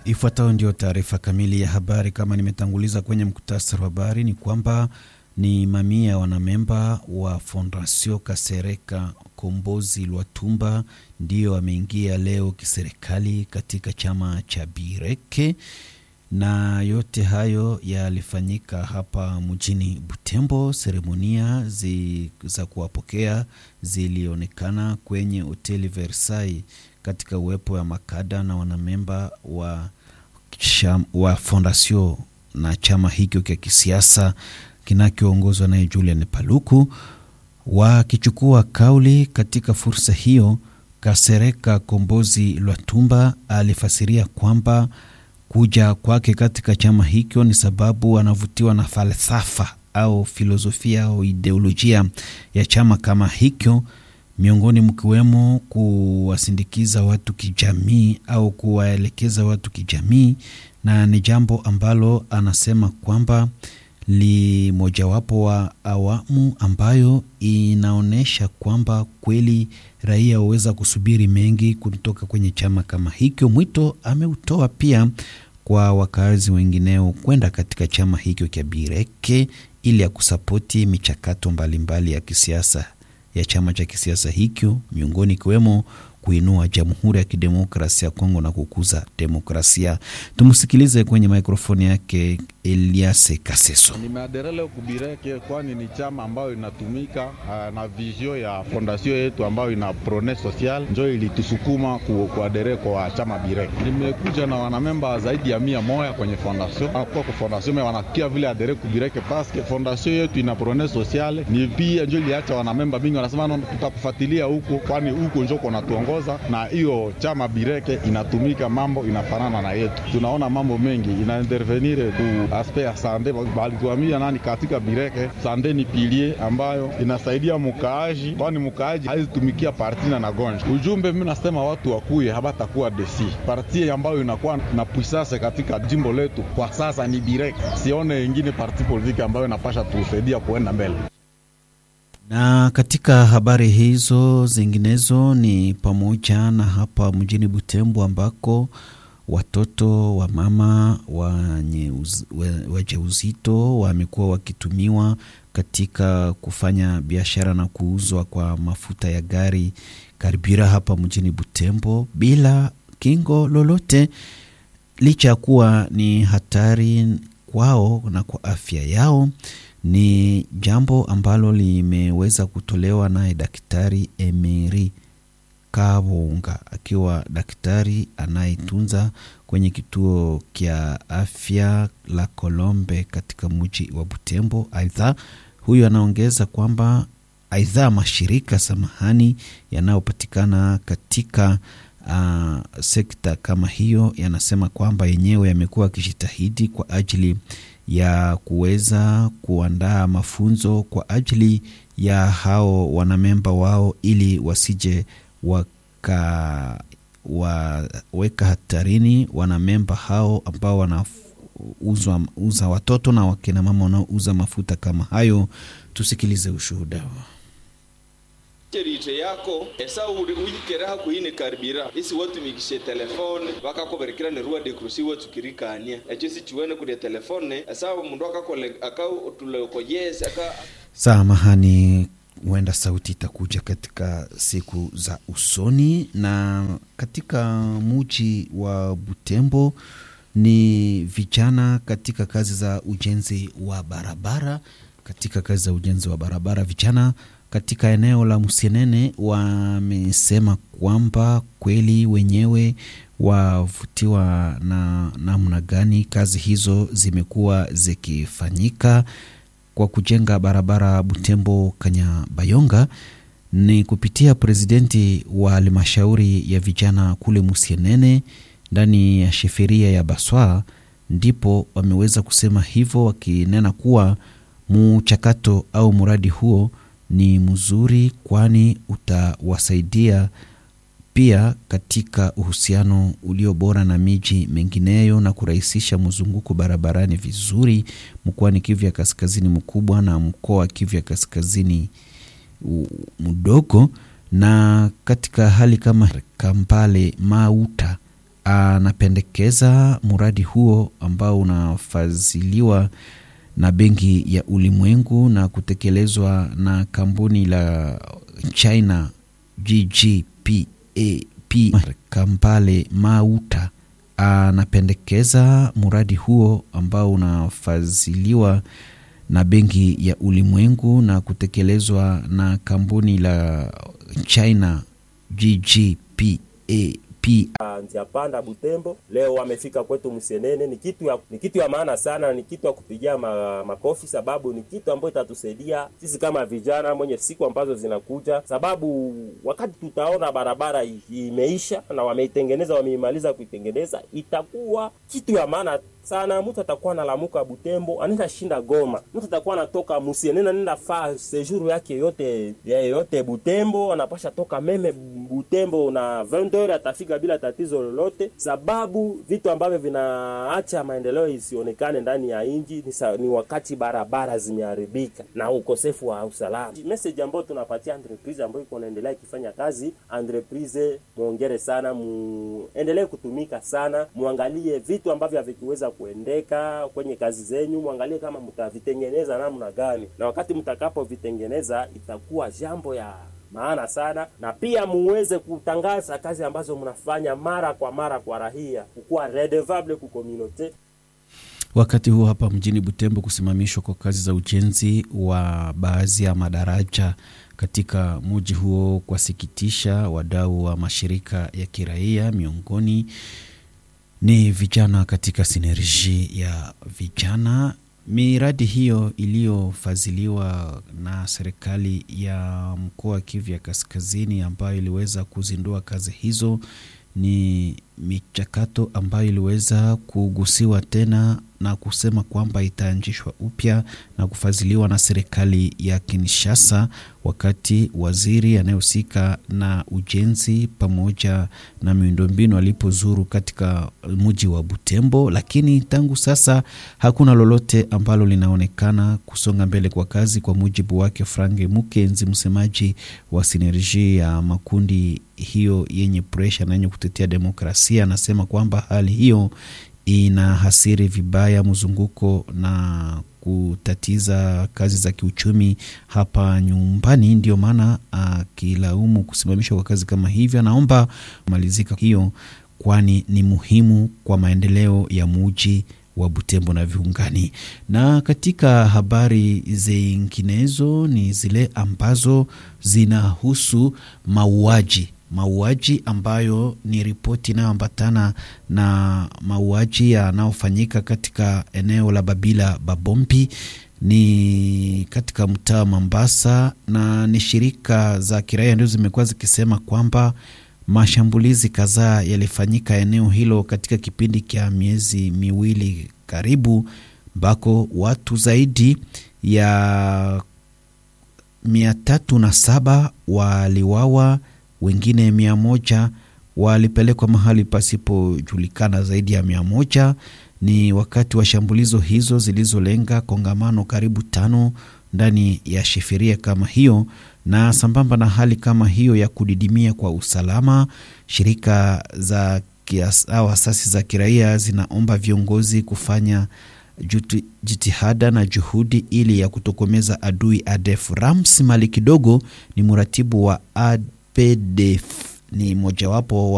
Ifuatayo ndio taarifa kamili ya habari. Kama nimetanguliza kwenye mkutasari wa habari, ni kwamba ni mamia wanamemba wa Fondation Kasereka Kombozi Lwatumba ndio wameingia leo kiserikali katika chama cha Bireke, na yote hayo yalifanyika hapa mjini Butembo. Seremonia za kuwapokea zilionekana kwenye hoteli Versailles katika uwepo wa makada na wanamemba wa Fondation na chama hicho cha kisiasa kinachoongozwa na Julian Paluku. Wakichukua kauli katika fursa hiyo, Kasereka Kombozi Lwatumba alifasiria kwamba kuja kwake katika chama hicho ni sababu anavutiwa na falsafa au filosofia au ideolojia ya chama kama hicho, miongoni mkiwemo kuwasindikiza watu kijamii au kuwaelekeza watu kijamii, na ni jambo ambalo anasema kwamba li mojawapo wa awamu ambayo inaonesha kwamba kweli raia waweza kusubiri mengi kutoka kwenye chama kama hicho. Mwito ameutoa pia kwa wakazi wengineo kwenda katika chama hicho cha Bireke ili ya kusapoti michakato mbalimbali ya kisiasa ya chama cha kisiasa hicho, miongoni kiwemo kuinua Jamhuri ya Kidemokrasia ya Kongo na kukuza demokrasia. Tumusikilize kwenye mikrofoni yake Elias Kaseso. Nimeadere leo kubireke kwani ni chama ambayo inatumika na vision ya fondation yetu ambayo ina prone social, ndio ilitusukuma kuadere kwa chama Bireke. Nimekuja na wanamemba zaidi ya 100 kwenye fondation. Kwa fondation wanakia vile adere kubireke paske fondation yetu ina prone social, ni pia ndio iliacha wanamemba bingi wanasema tutakufuatilia huko kwani huko ndio kuna tuongoza, na hiyo chama Bireke inatumika mambo inafanana na yetu. Tunaona mambo mengi ina intervenir ku aspect ya sande, balituambia nani katika Bireke sande ni pilier ambayo inasaidia mukaaji, kwani mukaaji haizitumikia parti na gonja. Ujumbe mimi nasema watu wakuye habatakuwa desi. Parti ambayo inakuwa na puissance katika jimbo letu kwa sasa ni Bireke. Sione nyingine parti politiki ambayo inapasha tusaidia kuenda mbele. Na katika habari hizo zinginezo ni pamoja na hapa mjini Butembo ambako watoto wa mama wajauzito wamekuwa wakitumiwa katika kufanya biashara na kuuzwa kwa mafuta ya gari karibira hapa mjini Butembo bila kingo lolote, licha kuwa ni hatari kwao na kwa afya yao. Ni jambo ambalo limeweza kutolewa naye Daktari Emery Kabonga, akiwa daktari anayetunza kwenye kituo kia afya la Kolombe katika mji wa Butembo. Aidha, huyu anaongeza kwamba mashirika yanayopatikana katika sekta kama hiyo yanasema kwamba yenyewe yamekuwa yakijitahidi kwa ajili ya kuweza kuandaa mafunzo kwa ajili ya hao wanamemba wao ili wasije weka hatarini wanamemba hao ambao wanauza watoto na wakina mama wanaouza mafuta kama hayo. Tusikilize ushuhuda wao. Cherite yako esa uyikera kuine karibira isi watu mikishe telefone bakakoberekera ne rua de cruci watu kirikania echo si chiwene ku de telefone esa mundu akao tuleko yes aka samahani. Huenda sauti itakuja katika siku za usoni. Na katika mji wa Butembo ni vijana katika kazi za ujenzi wa barabara. Vijana katika eneo la Musienene wamesema kwamba kweli wenyewe wavutiwa na namna gani kazi hizo zimekuwa zikifanyika kwa kujenga barabara Butembo Kanyabayonga. Ni kupitia presidenti wa halmashauri ya vijana kule Musienene ndani ya sheferia ya Baswa ndipo wameweza kusema hivyo, wakinena kuwa mchakato au mradi huo ni mzuri kwani utawasaidia pia katika uhusiano ulio bora na miji mengineyo na kurahisisha mzunguko barabarani vizuri mkoani Kivu ya Kaskazini mkubwa na mkoa wa Kivu ya Kaskazini mdogo. Na katika hali kama Kampale Mauta anapendekeza mradi huo ambao unafadhiliwa na Benki ya Ulimwengu na kutekelezwa na kampuni la China GGPAP Kampale Mauta. Anapendekeza mradi huo ambao unafadhiliwa na Benki ya Ulimwengu na kutekelezwa na kampuni la China GGPAP Njia panda Butembo leo wamefika kwetu Msenene. Ni kitu ya maana sana, ni kitu ya kupigia makofi, sababu ni kitu ambacho itatusaidia sisi kama vijana mwenye siku ambazo zinakuja, sababu wakati tutaona barabara imeisha na wameimaliza kuitengeneza, itakuwa kitu ya maana sana. Mtu atakuwa analamuka Butembo, anaenda shinda Goma. Mtu atakuwa anatoka Msenene, anaenda fa séjour yake yote Butembo, anapasha toka meme Butembo na 20h atafika bila tatizo lolote, sababu vitu ambavyo vinaacha maendeleo isionekane ndani ya inji ni wakati barabara zimeharibika na ukosefu wa usalama. Message ambayo tunapatia entreprise ambayo iko naendelea ikifanya kazi, entreprise muongere sana, muendelee kutumika sana, muangalie vitu ambavyo havikiweza kuendeka kwenye kazi zenyu, muangalie kama mtavitengeneza namna gani, na wakati mtakapo vitengeneza itakuwa jambo ya maana sana, na pia muweze kutangaza kazi ambazo mnafanya mara kwa rahia, kukuwa redevable ku community. Wakati huo hapa mjini Butembo, kusimamishwa kwa kazi za ujenzi wa baadhi ya madaraja katika mji huo kwasikitisha wadau wa mashirika ya kiraia, miongoni ni vijana katika sinerji ya vijana. Miradi hiyo iliyofadhiliwa na serikali ya mkoa wa Kivu ya Kaskazini ambayo iliweza kuzindua kazi hizo, ni michakato ambayo iliweza kugusiwa tena na kusema kwamba itaanzishwa upya na kufadhiliwa na serikali ya Kinshasa, wakati waziri anayehusika na ujenzi pamoja na miundombinu alipozuru katika mji wa Butembo. Lakini tangu sasa hakuna lolote ambalo linaonekana kusonga mbele kwa kazi, kwa mujibu wake Frange Mukenzi, msemaji wa sinerji ya makundi hiyo yenye pressure na yenye kutetea demokrasia. Anasema kwamba hali hiyo inahasiri vibaya mzunguko na kutatiza kazi za kiuchumi hapa nyumbani. Ndio maana akilaumu kusimamishwa kwa kazi kama hivyo, anaomba kumalizika hiyo, kwani ni muhimu kwa maendeleo ya mji wa Butembo na viungani. Na katika habari zinginezo ni zile ambazo zinahusu mauaji ambayo ni ripoti inayoambatana na mauaji yanayofanyika katika eneo la Babila Babombi, ni katika mtaa Mombasa, na ni shirika za kiraia ndio zimekuwa zikisema kwamba mashambulizi kadhaa yalifanyika eneo hilo katika kipindi cha miezi miwili karibu, ambako watu zaidi ya 307 waliwawa, wengine 100 walipelekwa mahali pasipojulikana zaidi ya 100. Ni wakati wa shambulizo hizo zilizolenga kongamano karibu 5 ndani ya shifiria kama hiyo. Na sambamba na hali kama hiyo ya kudidimia kwa usalama, shirika za asasi za kiraia zinaomba viongozi kufanya jitihada na juhudi ili ya kutokomeza adui ADF. Rams Mali Kidogo ni muratibu wa ADF, ni mojawapo